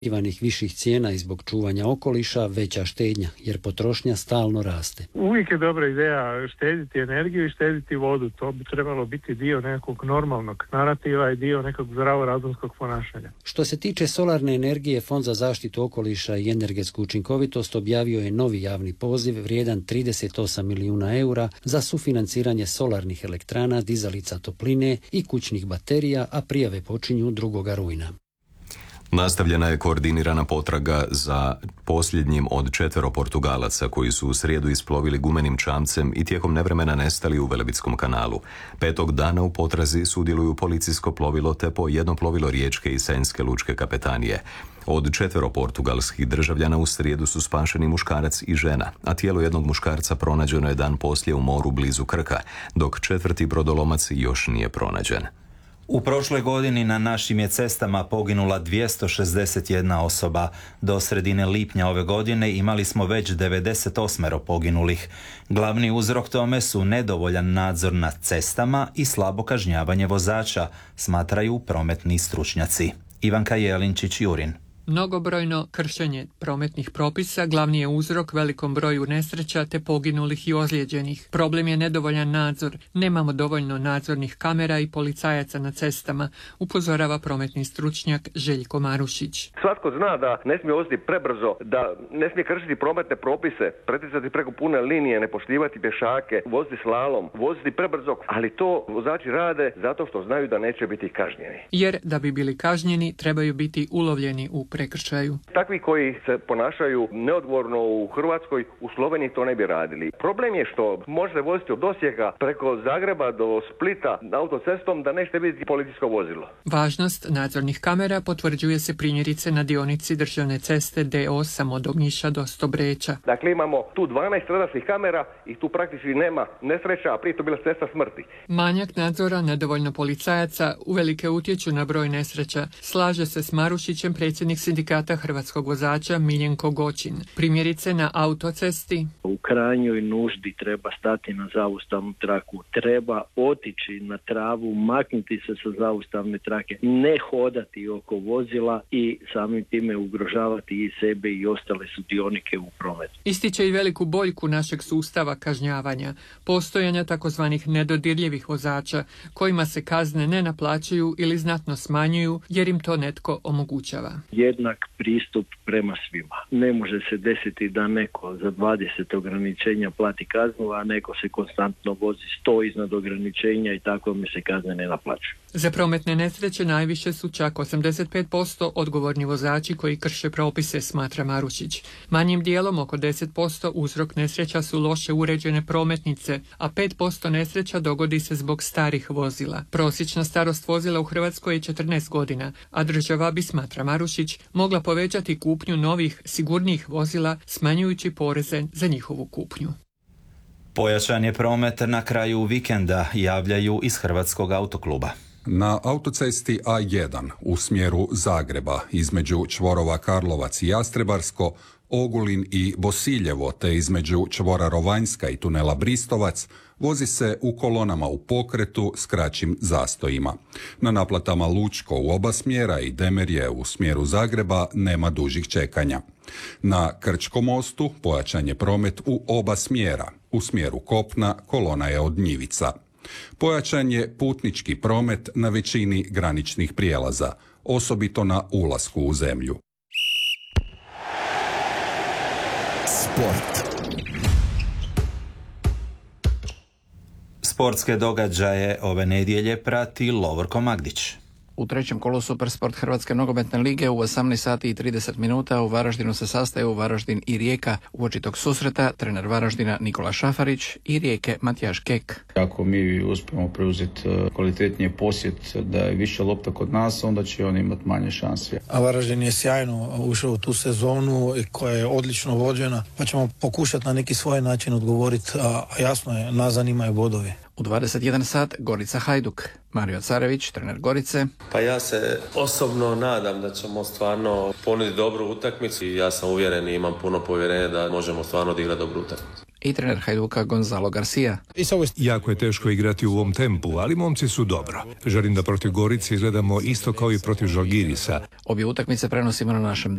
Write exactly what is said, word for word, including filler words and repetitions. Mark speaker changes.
Speaker 1: Ivanih viših cijena i zbog čuvanja okoliša veća štednja, jer potrošnja stalno raste.
Speaker 2: Uvijek je dobra ideja štediti energiju i štediti vodu. To bi trebalo biti dio nekog normalnog narativa i dio nekog zdravorazumskog ponašanja.
Speaker 1: Što se tiče solarne energije, Fond za zaštitu okoliša i energetsku učinkovitost objavio je novi javni poziv vrijedan trideset osam milijuna eura za sufinanciranje solarnih elektrana, dizalica topline i kućnih baterija, a prijave počinju drugoga rujna.
Speaker 3: Nastavljena je koordinirana potraga za posljednjim od četvero Portugalaca koji su u srijedu isplovili gumenim čamcem i tijekom nevremena nestali u Velebitskom kanalu. Petog dana u potrazi sudjeluju policijsko plovilo te po jedno plovilo Riječke i Senjske lučke kapetanije. Od četvero portugalskih državljana u srijedu su spašeni muškarac i žena, a tijelo jednog muškarca pronađeno je dan poslije u moru blizu Krka, dok četvrti brodolomac još nije pronađen.
Speaker 4: U prošloj godini na našim je cestama poginula dvjesto šezdeset jedna osoba. Do sredine lipnja ove godine imali smo već devedeset osam poginulih. Glavni uzrok tome su nedovoljan nadzor nad cestama i slabo kažnjavanje vozača, smatraju prometni stručnjaci. Ivanka Jelinčić-Jurin.
Speaker 5: Mnogobrojno kršenje prometnih propisa glavni je uzrok velikom broju nesreća te poginulih i ozlijeđenih. Problem je nedovoljan nadzor. Nemamo dovoljno nadzornih kamera i policajaca na cestama, upozorava prometni stručnjak Željko Marušić.
Speaker 6: Svatko zna da ne smije voziti prebrzo, da ne smije kršiti prometne propise, pretjecati preko pune linije, ne poštivati pješake, voziti slalom, voziti prebrzo, ali to vozači rade zato što znaju da neće biti kažnjeni.
Speaker 5: Jer da bi bili kažnjeni trebaju biti ulovljeni u prekršaju.
Speaker 6: Takvi koji se ponašaju neodgovorno u Hrvatskoj, u Sloveniji to ne bi radili. Problem je što možete voziti od Osijeka preko Zagreba do Splita autocestom da nećete vidjeti policijsko vozilo.
Speaker 5: Važnost nadzornih kamera potvrđuje se primjerice na dionici državne ceste D osam od Omiša do Stobreča.
Speaker 6: Dakle, imamo tu dvanaest radarskih kamera i tu praktički nema nesreća, a prije to bila cesta smrti.
Speaker 5: Manjak nadzora, nedovoljno policajaca uvelike utječu na broj nesreća. Slaže se s Marušićem predsjednik Sindikata hrvatskog vozača Miljenko Goćin. Primjerice na autocesti.
Speaker 7: U krajnjoj nuždi treba stati na zaustavnu traku, treba otići na travu, maknuti se sa zaustavne trake, ne hodati oko vozila i samim time ugrožavati i sebe i ostale sudionike u prometu.
Speaker 5: Ističe i veliku boljku našeg sustava kažnjavanja, postojanja takozvanih nedodirljivih vozača, kojima se kazne ne naplaćuju ili znatno smanjuju jer im to netko omogućava.
Speaker 7: Jednak pristup prema svima. Ne može se desiti da neko za dvadeset ograničenja plati kaznu, a neko se konstantno vozi sto iznad ograničenja i tako mi se kazne ne naplaćuju.
Speaker 5: Za prometne nesreće najviše su čak osamdeset pet posto odgovorni vozači koji krše propise, smatra Marušić. Manjim dijelom oko deset posto uzrok nesreća su loše uređene prometnice, a pet posto nesreća dogodi se zbog starih vozila. Prosječna starost vozila u Hrvatskoj je četrnaest godina, a država bi, smatra Marušić, mogla povećati kupnju novih, sigurnijih vozila smanjujući poreze za njihovu kupnju.
Speaker 4: Pojačan je promet na kraju vikenda, javljaju iz Hrvatskog autokluba.
Speaker 8: Na autocesti A jedan u smjeru Zagreba između čvorova Karlovac i Jastrebarsko, Ogulin i Bosiljevo te između čvora Rovanjska i tunela Bristovac vozi se u kolonama u pokretu s kraćim zastojima. Na naplatama Lučko u oba smjera i Demerje u smjeru Zagreba nema dužih čekanja. Na Krčkom mostu pojačan je promet u oba smjera. U smjeru kopna kolona je od Njivica. Pojačan je putnički promet na većini graničnih prijelaza, osobito na ulasku u zemlju.
Speaker 4: Sport. Sportske događaje ove nedjelje prati Lovorko Magdić.
Speaker 9: U trećem kolu Supersport Hrvatske nogometne lige u osamnaest sati i trideset minuta u Varaždinu se sastaju Varaždin i Rijeka. Uoči tog susreta trener Varaždina Nikola Šafarić i Rijeke Matijaš Kek.
Speaker 10: Ako mi uspijemo preuzeti kvalitetnije posjed, da je više lopta kod nas, onda će oni imati manje šanse.
Speaker 11: A Varaždin je sjajno ušao u tu sezonu koja je odlično vođena, pa ćemo pokušati na neki svoj način odgovoriti, a jasno je, nas zanimaju bodovi.
Speaker 9: U dvadeset jedan sat Gorica Hajduk. Mario Carević, trener Gorice.
Speaker 12: Pa ja se osobno nadam da ćemo stvarno ponuditi dobru utakmicu i ja sam uvjeren i imam puno povjerenja da možemo stvarno odigrati dobru utakmicu.
Speaker 9: i trener Hajduka Gonzalo Garcia.
Speaker 13: Jako je teško igrati u ovom tempu, ali momci su dobro. Želim da protiv Gorice izgledamo isto kao i protiv Žalgirisa.
Speaker 9: Obje utakmice prenosimo na našem